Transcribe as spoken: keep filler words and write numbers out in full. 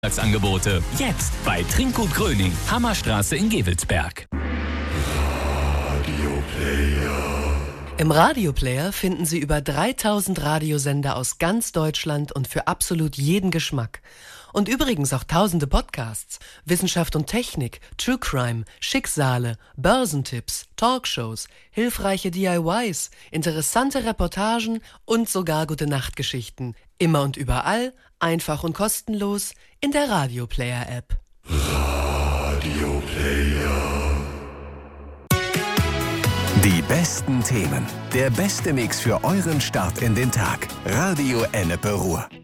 Angebote. Jetzt bei Trinkgut Gröning, Hammerstraße in Gevelsberg. Radioplayer. Im Radioplayer finden Sie über dreitausend Radiosender aus ganz Deutschland und für absolut jeden Geschmack. Und übrigens auch tausende Podcasts, Wissenschaft und Technik, True Crime, Schicksale, Börsentipps, Talkshows, hilfreiche D I Ys, interessante Reportagen und sogar Gute-Nacht-Geschichten. Immer und überall, einfach und kostenlos in der Radioplayer-App. Radioplayer. Die besten Themen, der beste Mix für euren Start in den Tag. Radio Ennepe Ruhr.